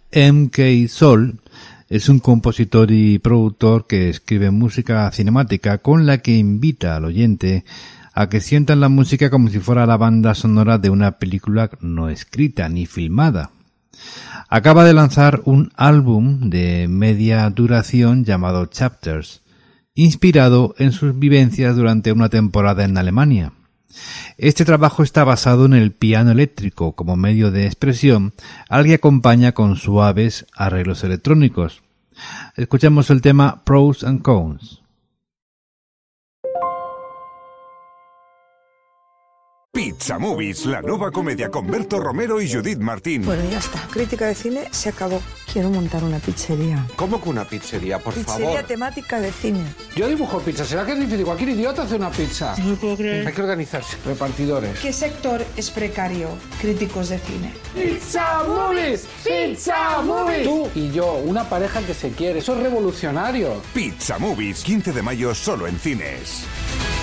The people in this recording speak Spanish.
M.K. Sol es un compositor y productor que escribe música cinemática con la que invita al oyente a que sientan la música como si fuera la banda sonora de una película no escrita ni filmada. Acaba de lanzar un álbum de media duración llamado Chapters, inspirado en sus vivencias durante una temporada en Alemania. Este trabajo está basado en el piano eléctrico como medio de expresión, al que acompaña con suaves arreglos electrónicos. Escuchemos el tema Pros and Cons. Pizza Movies, la nueva comedia con Berto Romero y Judith Martín. Bueno, ya está. Crítica de cine se acabó. Quiero montar una pizzería. ¿Cómo que una pizzería, por favor? Pizzería temática de cine. Yo dibujo pizza. ¿Será que es difícil? Cualquier idiota hace una pizza. No puedo creer. Hay que organizarse. Repartidores. ¿Qué sector es precario? Críticos de cine. ¡Pizza Movies! ¡Pizza Movies! Tú y yo, una pareja que se quiere. Eso es revolucionario. Pizza Movies, 15 de mayo solo en cines.